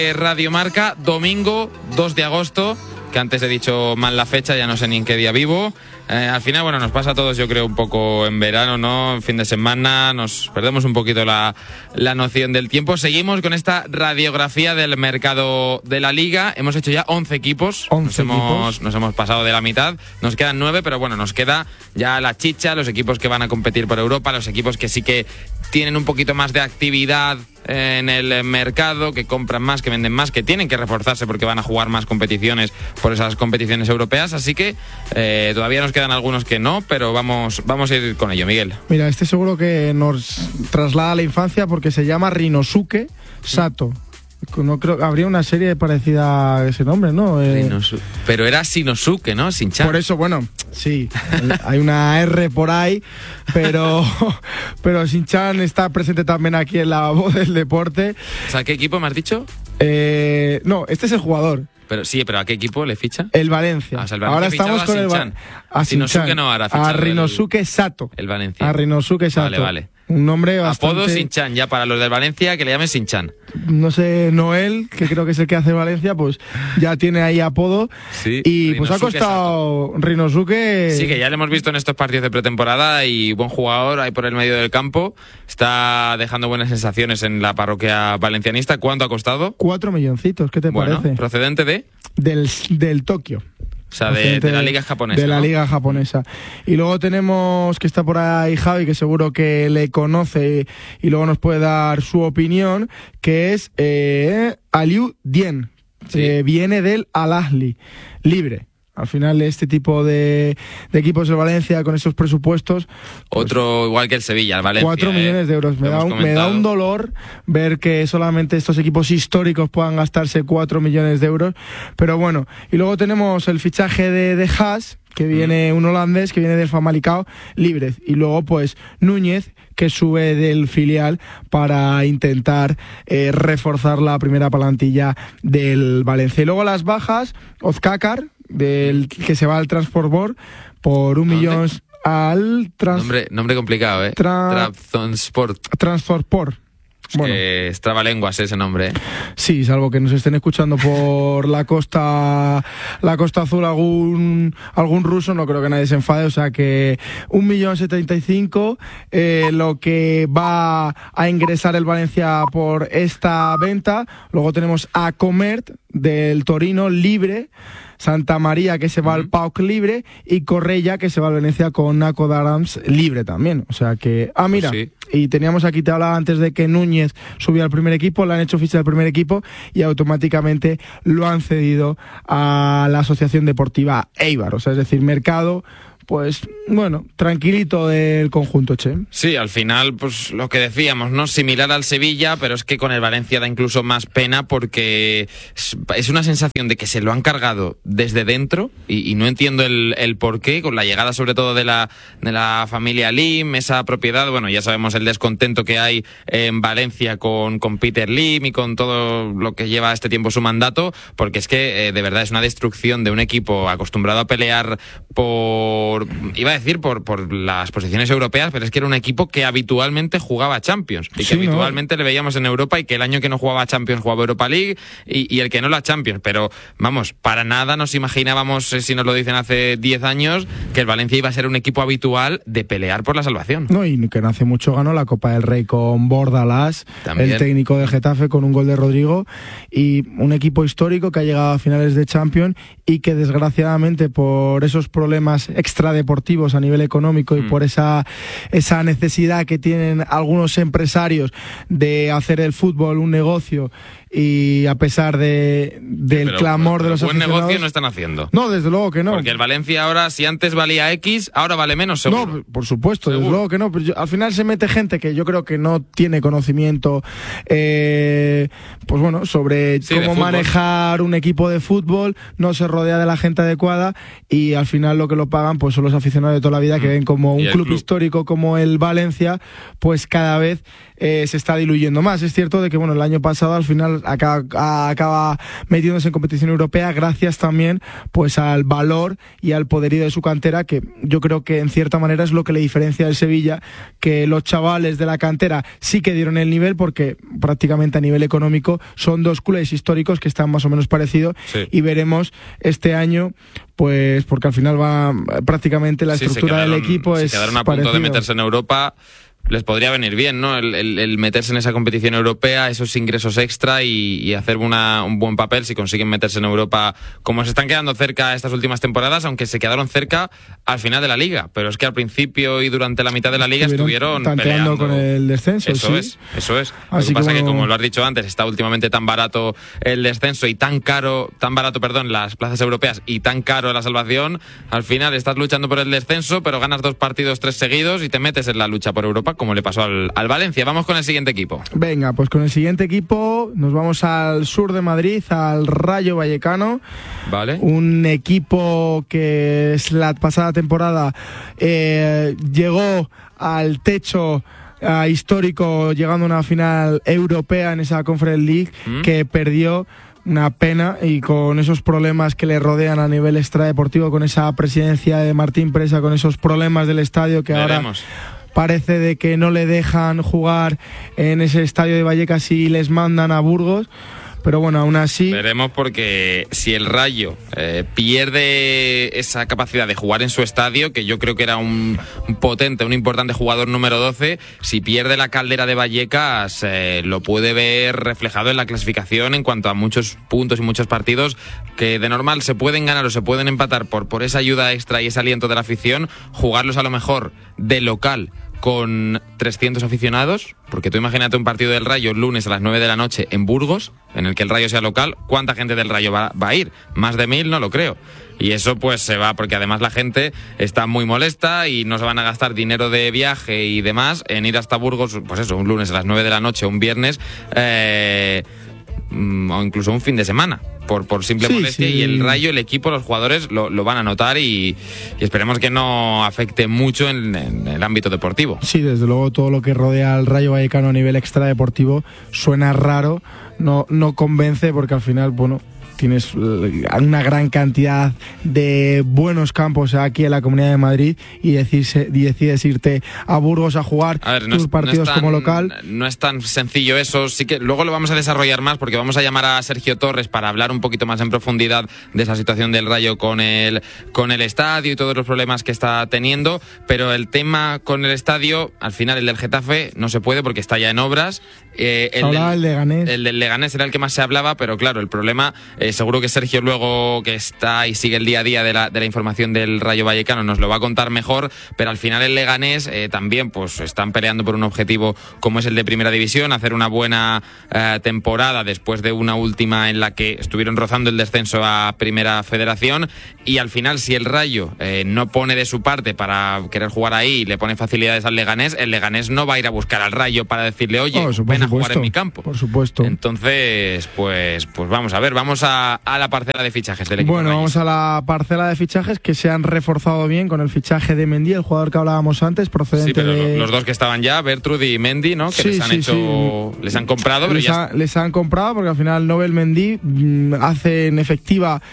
Radio Marca, domingo 2 de agosto, que antes he dicho mal la fecha, ya no sé ni en qué día vivo. Al final, bueno, nos pasa a todos, yo creo, un poco en verano, ¿no? En fin de semana, nos perdemos un poquito la noción del tiempo. Seguimos con esta radiografía del mercado de la Liga. Hemos hecho ya 11 equipos. Nos hemos pasado de la mitad. Nos quedan 9, pero bueno, nos queda ya la chicha, los equipos que van a competir por Europa, los equipos que sí que tienen un poquito más de actividad en el mercado, que compran más, que venden más, que tienen que reforzarse porque van a jugar más competiciones por esas competiciones europeas, así que todavía nos quedan algunos que no, pero vamos a ir con ello, Miguel. Mira, este seguro que nos traslada a la infancia porque se llama Rinosuke Sato. No creo, habría una serie parecida a ese nombre, ¿no? Pero era Shinosuke, ¿no? Shin-chan. Por eso, bueno, sí, hay una R por ahí, pero Shin-chan está presente también aquí en La Voz del Deporte. O sea, ¿qué equipo me has dicho? No, este es el jugador. Pero sí, pero ¿a qué equipo le ficha? El Valencia. O sea, el Valencia. Ahora estamos con el a Shinosuke no, ahora a Rinosuke Sato. El Valencia. A Rinosuke Sato. Vale. Un nombre bastante... Apodo Shin-chan, ya para los del Valencia que le llamen Shin-chan. No sé, Noel, que creo que es el que hace Valencia, pues ya tiene ahí apodo. Sí, y pues ha costado Sato. Rinosuke. Sí, que ya lo hemos visto en estos partidos de pretemporada y buen jugador ahí por el medio del campo. Está dejando buenas sensaciones en la parroquia valencianista. ¿Cuánto ha costado? 4 milloncitos, ¿qué te parece? ¿Procedente de? Del Tokio. O sea, de la liga japonesa. De la liga japonesa. Y luego tenemos que está por ahí Javi, que seguro que le conoce y luego nos puede dar su opinión, que es Aliou Dien, que viene del Al-Ahly, libre. Al final, este tipo de equipos de Valencia con esos presupuestos... Otro pues, igual que el Sevilla, el Valencia. 4 millones de euros. Me da un dolor ver que solamente estos equipos históricos puedan gastarse 4 millones de euros. Pero bueno, y luego tenemos el fichaje de Haas, que viene un holandés, que viene del Famalicão, libre. Y luego, pues, Núñez, que sube del filial para intentar reforzar la primera plantilla del Valencia. Y luego las bajas, Ozcácar, que se va al Transport Board por 1 millón al... Nombre complicado, ¿eh? Transport. Bueno, es trabalenguas ese nombre, ¿eh? Sí, salvo que nos estén escuchando por la costa azul algún ruso, no creo que nadie se enfade, o sea que 1.075.000 lo que va a ingresar el Valencia por esta venta. Luego tenemos a Comert del Torino libre, Santa María, que se va al PAOK libre, y Correia, que se va al Venecia con Naco Darams libre también. O sea que... mira, pues sí. Y teníamos aquí, te hablaba antes de que Núñez subía al primer equipo, le han hecho ficha del primer equipo y automáticamente lo han cedido a la Asociación Deportiva Eibar. O sea, es decir, mercado... Pues, bueno, tranquilito del conjunto, Che. Sí, al final, pues lo que decíamos, ¿no? Similar al Sevilla, pero es que con el Valencia da incluso más pena porque es una sensación de que se lo han cargado desde dentro y no entiendo el porqué, con la llegada sobre todo de la familia Lim, esa propiedad, bueno, ya sabemos el descontento que hay en Valencia con Peter Lim y con todo lo que lleva este tiempo su mandato, porque es que de verdad es una destrucción de un equipo acostumbrado a pelear por las posiciones europeas, pero es que era un equipo que habitualmente jugaba Champions y que habitualmente le veíamos en Europa, y que el año que no jugaba Champions jugaba Europa League y el que no la Champions, pero vamos, para nada nos imaginábamos, si nos lo dicen hace 10 años, que el Valencia iba a ser un equipo habitual de pelear por la salvación. No, y que no hace mucho ganó la Copa del Rey con Bordalás, el técnico de Getafe, con un gol de Rodrigo, y un equipo histórico que ha llegado a finales de Champions y que desgraciadamente por esos problemas extradeportivos a nivel económico y por esa necesidad que tienen algunos empresarios de hacer el fútbol un negocio, y a pesar del clamor de los aficionados... Buen negocio no están haciendo. No, desde luego que no. Porque el Valencia ahora, si antes valía X, ahora vale menos, seguro. No, por supuesto, seguro. Desde luego que no. Pero al final se mete gente que yo creo que no tiene conocimiento pues bueno, sobre cómo manejar un equipo de fútbol, no se rodea de la gente adecuada, y al final lo que lo pagan pues pues son los aficionados de toda la vida que ven como un club histórico como el Valencia, pues cada vez se está diluyendo más. Es cierto de que bueno, el año pasado al final acaba metiéndose en competición europea gracias también pues al valor y al poderío de su cantera, que yo creo que en cierta manera es lo que le diferencia del Sevilla, que los chavales de la cantera sí que dieron el nivel, porque prácticamente a nivel económico son dos clubes históricos que están más o menos parecidos, y veremos este año pues porque al final va prácticamente la estructura del equipo es quedaron a punto parecido. de meterse en Europa. Les podría venir bien, ¿no? El meterse en esa competición europea, esos ingresos extra y hacer un buen papel si consiguen meterse en Europa, como se están quedando cerca estas últimas temporadas, aunque se quedaron cerca al final de la Liga. Pero es que al principio y durante la mitad de la Liga estuvieron peleando con el descenso. Eso es. Lo que pasa es que, como lo has dicho antes, está últimamente tan barato el descenso y tan barato, las plazas europeas y tan caro la salvación. Al final estás luchando por el descenso, pero ganas 2 partidos 3 seguidos y te metes en la lucha por Europa, como le pasó al Valencia. Vamos con el siguiente equipo. Venga, pues con el siguiente equipo nos vamos al sur de Madrid, al Rayo Vallecano. Vale. Un equipo que es la pasada temporada llegó al techo histórico, llegando a una final europea en esa Conference League, que perdió. Una pena, y con esos problemas que le rodean a nivel extradeportivo, con esa presidencia de Martín Presa, con esos problemas del estadio que Veremos. Ahora parece de que no le dejan jugar en ese estadio de Vallecas y les mandan a Burgos. Pero bueno, aún así... Veremos, porque si el Rayo pierde esa capacidad de jugar en su estadio, que yo creo que era un potente, un importante jugador número 12, si pierde la Caldera de Vallecas, lo puede ver reflejado en la clasificación en cuanto a muchos puntos y muchos partidos que de normal se pueden ganar o se pueden empatar por esa ayuda extra y ese aliento de la afición, jugarlos a lo mejor de local con 300 aficionados, porque tú imagínate un partido del Rayo el lunes a las 9 de la noche en Burgos, en el que el Rayo sea local, ¿cuánta gente del Rayo va a ir? Más de 1000, no lo creo. Y eso pues se va, porque además la gente está muy molesta y no se van a gastar dinero de viaje y demás en ir hasta Burgos, pues eso, un lunes a las 9 de la noche, un viernes, o incluso un fin de semana, por simple molestia. Y el Rayo, el equipo, los jugadores lo van a notar y esperemos que no afecte mucho en el ámbito deportivo. Sí, desde luego todo lo que rodea al Rayo Vallecano a nivel extradeportivo suena raro, no convence, porque al final, bueno, tienes una gran cantidad de buenos campos aquí en la Comunidad de Madrid y decides irte a Burgos a jugar tus partidos como local. No es tan sencillo eso, sí que luego lo vamos a desarrollar más, porque vamos a llamar a Sergio Torres para hablar un poquito más en profundidad de esa situación del Rayo con el estadio y todos los problemas que está teniendo. Pero el tema con el estadio, al final el del Getafe no se puede porque está ya en obras. El del Leganés era el que más se hablaba, pero claro, el problema, seguro que Sergio, luego que está y sigue el día a día de la información del Rayo Vallecano, nos lo va a contar mejor. Pero al final el Leganés también pues están peleando por un objetivo como es el de Primera División, hacer una buena temporada después de una última en la que estuvieron rozando el descenso a Primera Federación. Y al final, si el Rayo no pone de su parte para querer jugar ahí y le pone facilidades al Leganés, el Leganés no va a ir a buscar al Rayo para decirle, oye, ven a jugar en mi campo. Por supuesto. Entonces, pues vamos a ver, vamos a la parcela de fichajes del equipo. Bueno, vamos a la parcela de fichajes, que se han reforzado bien con el fichaje de Mendy, el jugador que hablábamos antes, procedente sí, pero de... los dos que estaban ya, Bertrud y Mendy, ¿no? Que les han comprado, pero les han comprado, porque al final Nobel Mendy hacen efectiva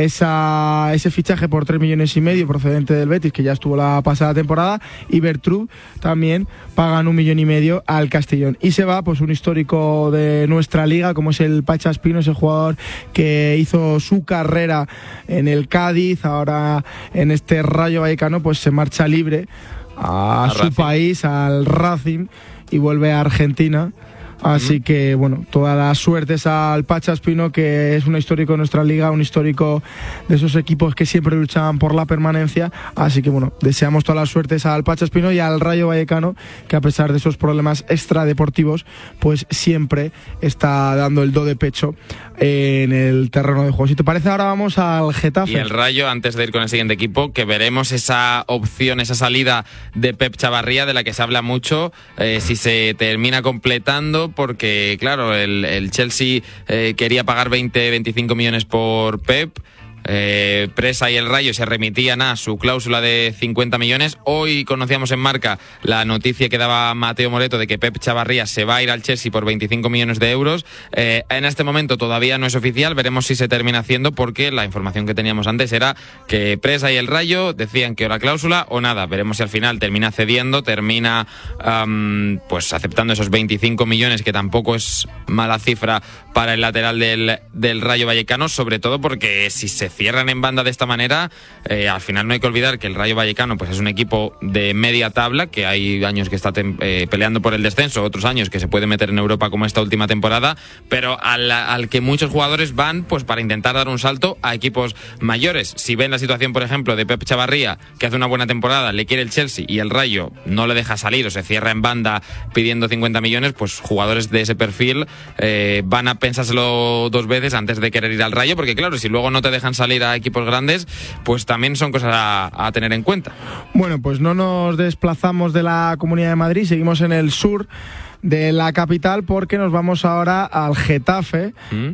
ese fichaje por 3,5 millones procedente del Betis, que ya estuvo la pasada temporada, y Bertrud también pagan 1,5 millones al Castellón. Y se va pues un histórico de nuestra liga, como es el Pacha Espino, ese jugador que hizo su carrera en el Cádiz, ahora en este Rayo Vallecano, pues se marcha libre a su país, al Racing, y vuelve a Argentina. Así que, bueno, todas las suertes al Pacha Espino, que es un histórico de nuestra liga, un histórico de esos equipos que siempre luchaban por la permanencia. Así que, bueno, deseamos todas las suertes al Pacha Espino y al Rayo Vallecano, que a pesar de esos problemas extradeportivos, pues siempre está dando el do de pecho en el terreno de juego. Si te parece, ahora vamos al Getafe. Y el Rayo, antes de ir con el siguiente equipo, que veremos esa opción, esa salida de Pep Chavarría, de la que se habla mucho, si se termina completando, porque claro, el Chelsea quería pagar 20-25 millones por Pep. Presa y el Rayo se remitían a su cláusula de 50 millones. Hoy conocíamos en Marca la noticia que daba Mateo Moreto de que Pep Chavarría se va a ir al Chelsea por 25 millones de euros. En este momento todavía no es oficial, veremos si se termina haciendo, porque la información que teníamos antes era que Presa y el Rayo decían que o la cláusula o nada. Veremos si al final termina cediendo, termina pues aceptando esos 25 millones, que tampoco es mala cifra para el lateral del Rayo Vallecano, sobre todo porque si se cierran en banda de esta manera, al final no hay que olvidar que el Rayo Vallecano pues es un equipo de media tabla, que hay años que está peleando por el descenso, otros años que se puede meter en Europa como esta última temporada, pero al que muchos jugadores van pues para intentar dar un salto a equipos mayores. Si ven la situación, por ejemplo, de Pep Chavarría, que hace una buena temporada, le quiere el Chelsea y el Rayo no le deja salir o se cierra en banda pidiendo 50 millones, pues jugadores de ese perfil van a pensárselo dos veces antes de querer ir al Rayo, porque claro, si luego no te dejan salir a equipos grandes, pues también son cosas a tener en cuenta. Bueno, pues no nos desplazamos de la Comunidad de Madrid, seguimos en el sur de la capital, porque nos vamos ahora al Getafe.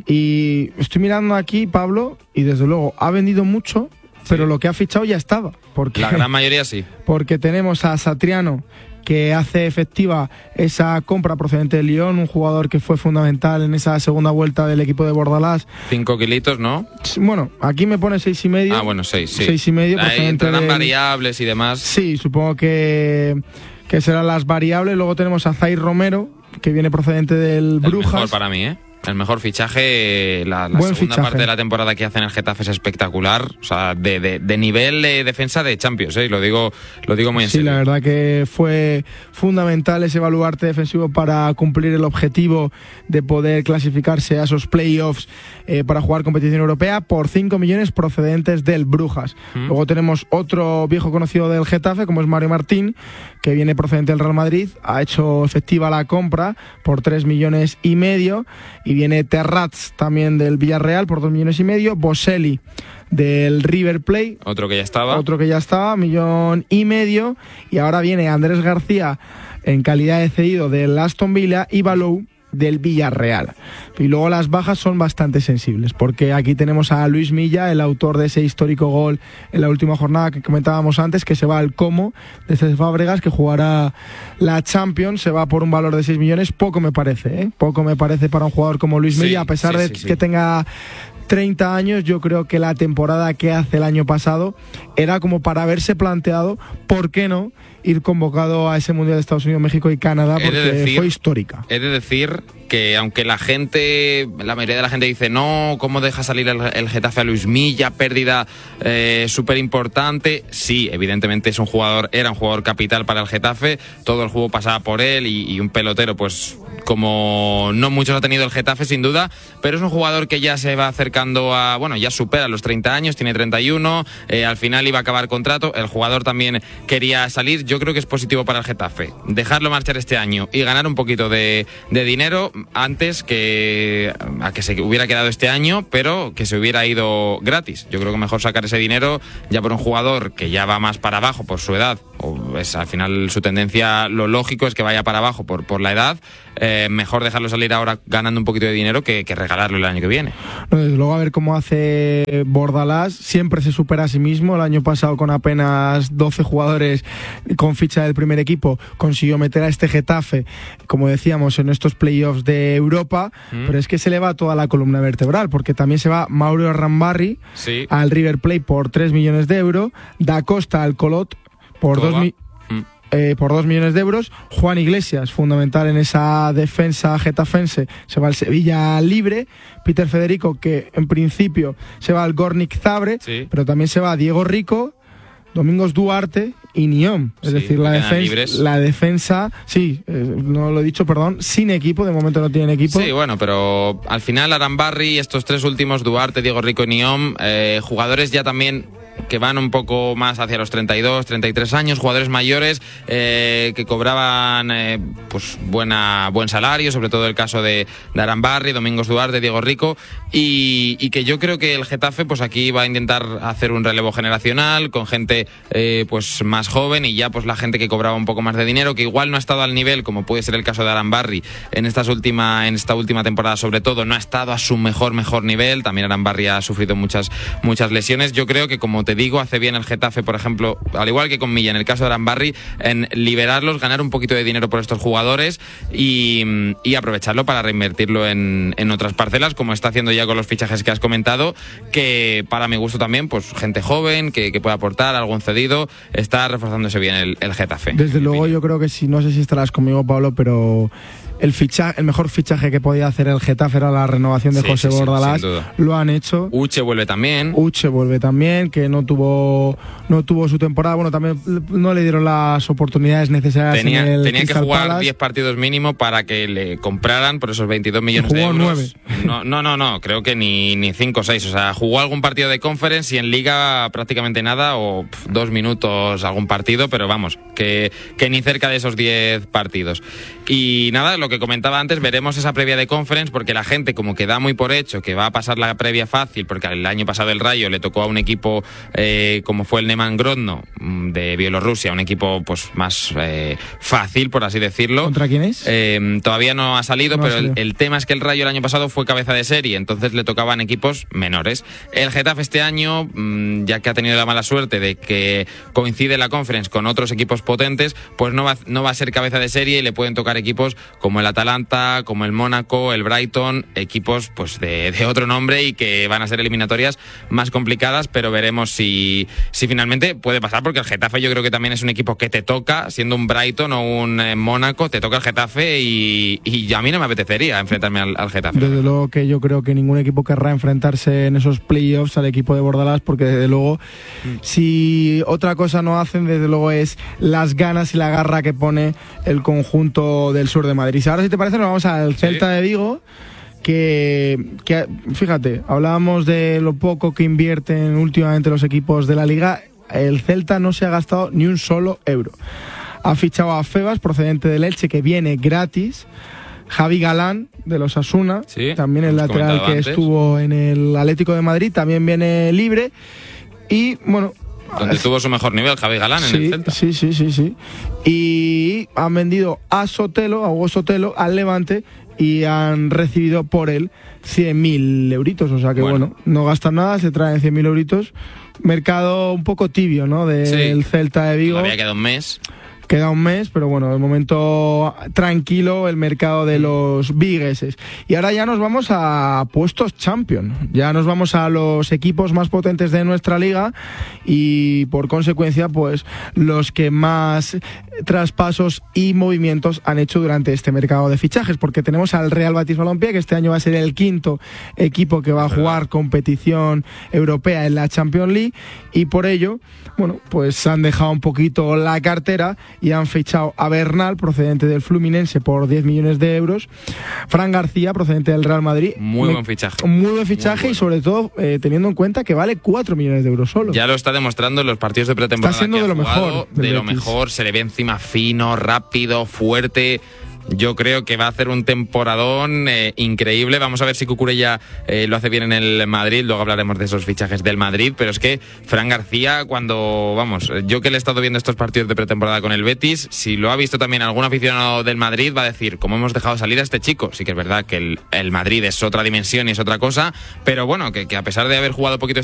Y estoy mirando aquí, Pablo, y desde luego ha vendido mucho, pero lo que ha fichado ya estaba. Porque, la gran mayoría sí. Porque tenemos a Satriano, que hace efectiva esa compra procedente de Lyon, un jugador que fue fundamental en esa segunda vuelta del equipo de Bordalás. 5 kilitos, ¿no? Bueno, aquí me pone 6,5. Ah, bueno, 6, sí. 6,5. Ahí entrarán variables y demás. Sí, supongo que serán las variables. Luego tenemos a Zaire Romero, que viene procedente del Brujas. El mejor para mí, El mejor fichaje, la segunda fichaje. Parte de la temporada que hace en el Getafe es espectacular, o sea, de nivel de defensa de Champions, y lo digo muy en serio. Sí, la verdad que fue fundamental ese baluarte defensivo para cumplir el objetivo de poder clasificarse a esos playoffs para jugar competición europea por 5 millones procedentes del Brujas. Luego tenemos otro viejo conocido del Getafe, como es Mario Martín, que viene procedente del Real Madrid, ha hecho efectiva la compra por 3,5 millones, y viene Terrats también del Villarreal por 2,5 millones, Boselli del River Plate, otro que ya estaba, 1,5 millones, y ahora viene Andrés García en calidad de cedido del Aston Villa y Balou del Villarreal. Y luego las bajas son bastante sensibles, porque aquí tenemos a Luis Milla, el autor de ese histórico gol en la última jornada que comentábamos antes, que se va al Como de Cés Fábregas, que jugará la Champions, se va por un valor de 6 millones. Poco me parece, poco me parece para un jugador como Luis Milla, a pesar de que tenga 30 años, yo creo que la temporada que hace el año pasado era como para haberse planteado, ¿por qué no?, ir convocado a ese Mundial de Estados Unidos, México y Canadá, porque fue histórica. He de decir que aunque la mayoría de la gente dice no, ¿cómo deja salir el Getafe a Luis Milla? Pérdida súper importante. Sí, evidentemente era un jugador capital para el Getafe, todo el juego pasaba por él y un pelotero pues como no muchos ha tenido el Getafe, sin duda, pero es un jugador que ya se va acercando ya supera los 30 años, tiene 31, al final iba a acabar contrato, el jugador también quería salir. Yo creo que es positivo para el Getafe dejarlo marchar este año y ganar un poquito de dinero antes que se hubiera quedado este año, pero que se hubiera ido gratis. Yo creo que mejor sacar ese dinero ya por un jugador que ya va más para abajo por su edad, o es al final su tendencia, lo lógico es que vaya para abajo por la edad. Mejor dejarlo salir ahora ganando un poquito de dinero que regalarlo el año que viene. Desde luego, a ver cómo hace Bordalás. Siempre se supera a sí mismo. El año pasado, con apenas 12 jugadores con ficha del primer equipo, consiguió meter a este Getafe, como decíamos, en estos playoffs de Europa, pero es que se le va toda la columna vertebral, porque también se va Mauro Rambarri al River Plate por 3 millones de euros, Da Costa al Colot por 2 millones de euros. Juan Iglesias, fundamental en esa defensa getafense, se va al Sevilla libre. Peter Federico, que en principio se va al Gornik Zabrze, pero también se va Diego Rico, Domingos Duarte y Niom. Es decir, la defensa, no lo he dicho, perdón, sin equipo, de momento no tienen equipo. Sí, bueno, pero al final Arambarri, estos tres últimos, Duarte, Diego Rico y Niom, jugadores ya también que van un poco más hacia los 32, 33 años, jugadores mayores que cobraban pues buen salario, sobre todo el caso de Arambarri, Domingos Duarte, Diego Rico, y que yo creo que el Getafe pues aquí va a intentar hacer un relevo generacional con gente pues más joven, y ya pues la gente que cobraba un poco más de dinero, que igual no ha estado al nivel, como puede ser el caso de Arambarri en esta última temporada, sobre todo no ha estado a su mejor nivel. También Arambarri ha sufrido muchas lesiones. Yo creo que, como te digo, hace bien el Getafe, por ejemplo, al igual que con Milla en el caso de Arambarri, en liberarlos, ganar un poquito de dinero por estos jugadores y aprovecharlo para reinvertirlo en otras parcelas, como está haciendo ya con los fichajes que has comentado, que para mi gusto también, pues gente joven que puede aportar, algún cedido, está reforzándose bien el Getafe. Desde luego, yo creo que no sé si estarás conmigo, Pablo, pero el mejor fichaje que podía hacer el Getafe era la renovación de José Bordalás. Lo han hecho. Uche vuelve también, que no tuvo su temporada. Bueno, también no le dieron las oportunidades necesarias. Tenía que jugar 10 partidos mínimo para que le compraran por esos 22 millones de euros. 9. No, creo que ni 5 o 6. O sea, jugó algún partido de Conference y en Liga prácticamente nada, o 2 minutos algún partido, pero vamos, que ni cerca de esos 10 partidos. Y nada, lo que comentaba antes, veremos esa previa de Conference, porque la gente como que da muy por hecho que va a pasar la previa fácil, porque el año pasado el Rayo le tocó a un equipo como fue el Neman Grodno de Bielorrusia, un equipo pues más fácil, por así decirlo. ¿Contra quién es? Todavía no ha salido, pero el tema es que el Rayo el año pasado fue cabeza de serie, entonces le tocaban equipos menores. El Getafe este año, ya que ha tenido la mala suerte de que coincide la Conference con otros equipos potentes, pues no va a ser cabeza de serie y le pueden tocar equipos como el Atalanta, como el Mónaco, el Brighton, equipos pues de otro nombre y que van a ser eliminatorias más complicadas, pero veremos si finalmente puede pasar, porque el Getafe yo creo que también es un equipo que te toca, siendo un Brighton o un Mónaco, te toca el Getafe y a mí no me apetecería enfrentarme al Getafe. Desde luego que yo creo que ningún equipo querrá enfrentarse en esos playoffs al equipo de Bordalás, porque desde luego si otra cosa no hacen, desde luego es las ganas y la garra que pone el conjunto del sur de Madrid. Ahora, si te parece, nos vamos al Celta de Vigo, que fíjate, hablábamos de lo poco que invierten últimamente los equipos de la Liga. El Celta no se ha gastado ni un solo euro. Ha fichado a Febas, procedente del Elche, que viene gratis. Javi Galán, de los Asuna, también el lateral que estuvo en el Atlético de Madrid, también viene libre. Y bueno, donde tuvo su mejor nivel Javi Galán en el Celta. Sí. Y han vendido a Hugo Sotelo, al Levante, y han recibido por él 100.000 euritos. O sea que bueno, no gastan nada, se traen 100.000 euritos. Mercado un poco tibio, ¿no? Del Celta de Vigo. Había quedado un mes. Queda un mes, pero bueno, de momento tranquilo el mercado de los vigueses. Y ahora ya nos vamos a puestos champion. Ya nos vamos a los equipos más potentes de nuestra liga y por consecuencia pues los que más traspasos y movimientos han hecho durante este mercado de fichajes, porque tenemos al Real Betis Balompié, que este año va a ser el quinto equipo que va a jugar competición europea en la Champions League, y por ello, bueno, pues han dejado un poquito la cartera y han fichado a Bernal, procedente del Fluminense, por 10 millones de euros. Fran García, procedente del Real Madrid. Muy buen fichaje. Muy buen fichaje, y sobre todo teniendo en cuenta que vale 4 millones de euros solo. Ya lo está demostrando en los partidos de pretemporada. Está siendo de lo mejor. De lo mejor, se le ve encima fino, rápido, fuerte. Yo creo que va a hacer un temporadón increíble. Vamos a ver si Cucurella lo hace bien en el Madrid. Luego hablaremos de esos fichajes del Madrid. Pero es que Fran García, yo que le he estado viendo estos partidos de pretemporada con el Betis, si lo ha visto también algún aficionado del Madrid, va a decir, ¿cómo hemos dejado salir a este chico? Sí que es verdad que el Madrid es otra dimensión y es otra cosa, pero bueno, que a pesar de haber jugado poquito